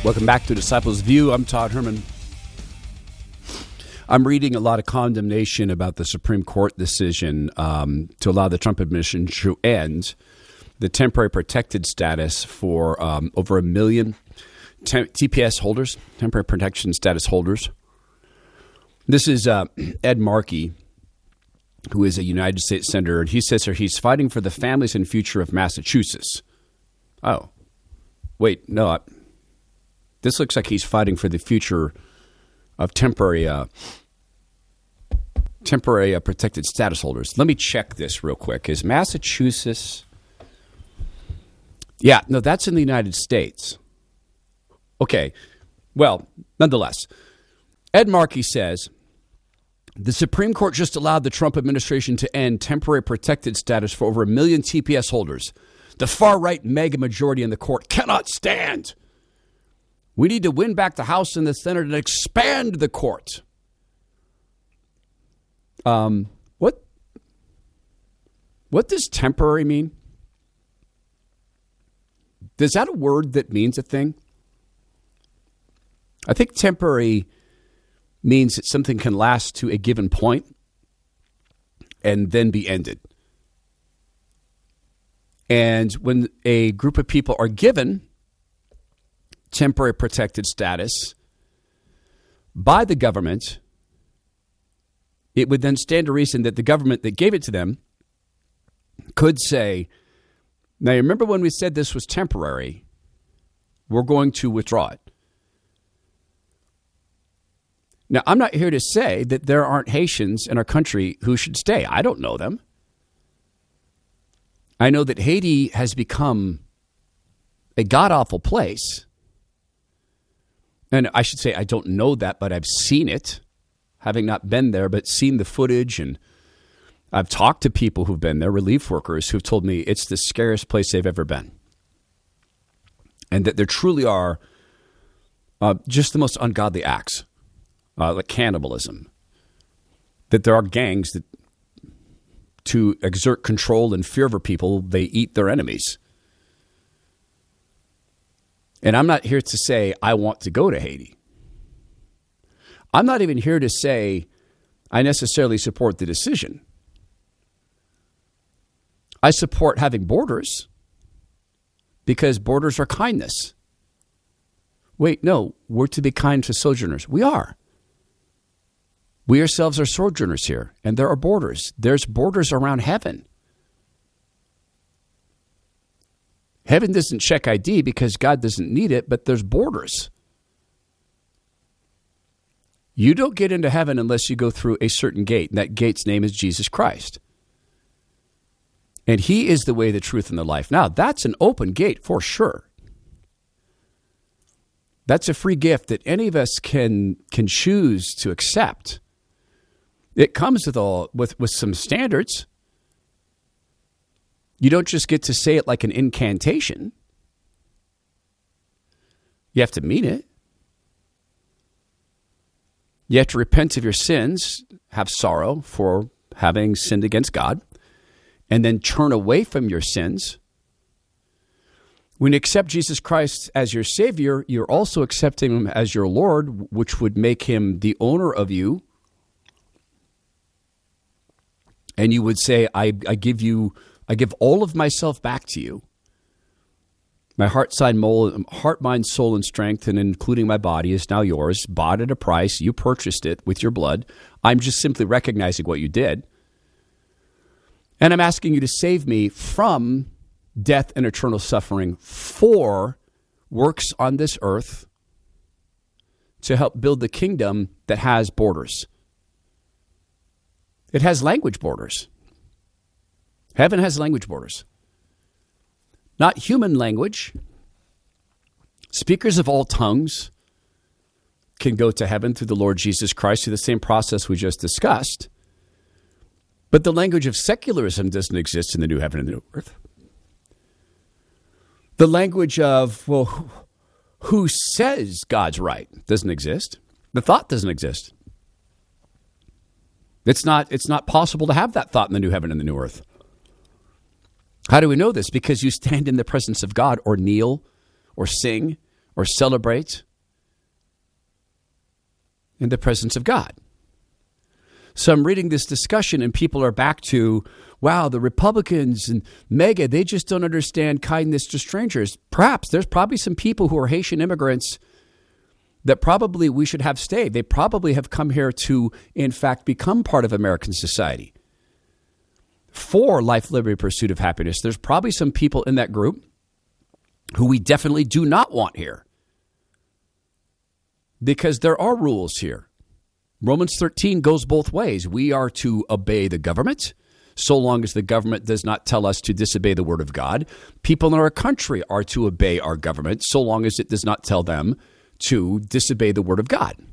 Welcome back to Disciples View. I'm Todd Herman. I'm reading a lot of condemnation about the Supreme Court decision to allow the Trump administration to end the temporary protected status for over 1 million TPS holders, temporary protection status holders. This is Ed Markey, who is a United States Senator, and he says here he's fighting for the families and future of Massachusetts. Oh, wait, no, this looks like he's fighting for the future of temporary protected status holders. Let me check this real quick. Is Massachusetts? Yeah, no, that's in the United States. Okay, well, nonetheless, Ed Markey says the Supreme Court just allowed the Trump administration to end temporary protected status for over 1 million TPS holders. The far-right mega majority in the court cannot stand. We need to win back the House and the Senate and expand the court. What does temporary mean? Is that a word that means a thing? I think temporary means that something can last to a given point and then be ended. And when a group of people are given temporary protected status by the government, it would then stand to reason that the government that gave it to them could say, now, remember when we said this was temporary, we're going to withdraw it. Now, I'm not here to say that there aren't Haitians in our country who should stay. I don't know them. I know that Haiti has become a god-awful place. And I should say I don't know that, but I've seen it, having not been there, but seen the footage. And I've talked to people who've been there, relief workers, who've told me it's the scariest place they've ever been. And that there truly are just the most ungodly acts, like cannibalism. That there are gangs that, to exert control and fear over people, they eat their enemies. And I'm not here to say I want to go to Haiti. I'm not even here to say I necessarily support the decision. I support having borders because borders are kindness. Wait, no, we're to be kind to sojourners. We are. We ourselves are sojourners here, and there are borders. There's borders around heaven. Heaven doesn't check ID because God doesn't need it, but there's borders. You don't get into heaven unless you go through a certain gate, and that gate's name is Jesus Christ. And he is the way, the truth, and the life. Now, that's an open gate for sure. That's a free gift that any of us can choose to accept. It comes with some standards. You don't just get to say it like an incantation. You have to mean it. You have to repent of your sins, have sorrow for having sinned against God, and then turn away from your sins. When you accept Jesus Christ as your Savior, you're also accepting him as your Lord, which would make him the owner of you. And you would say, I give all of myself back to you. My heart, mind, soul, and strength, and including my body, is now yours, bought at a price. You purchased it with your blood. I'm just simply recognizing what you did. And I'm asking you to save me from death and eternal suffering for works on this earth to help build the kingdom that has borders. It has language borders. Heaven has language borders. Not human language. Speakers of all tongues can go to heaven through the Lord Jesus Christ through the same process we just discussed. But the language of secularism doesn't exist in the new heaven and the new earth. The language of, well, who says God's right doesn't exist. The thought doesn't exist. It's not possible to have that thought in the new heaven and the new earth. How do we know this? Because you stand in the presence of God or kneel or sing or celebrate in the presence of God. So I'm reading this discussion and people are back to, wow, the Republicans and MAGA, they just don't understand kindness to strangers. Perhaps there's probably some people who are Haitian immigrants that probably we should have stayed. They probably have come here to, in fact, become part of American society for life, liberty, pursuit of happiness. There's probably some people in that group who we definitely do not want here because there are rules here. Romans 13 goes both ways. We are to obey the government so long as the government does not tell us to disobey the word of God. People in our country are to obey our government so long as it does not tell them to disobey the word of God.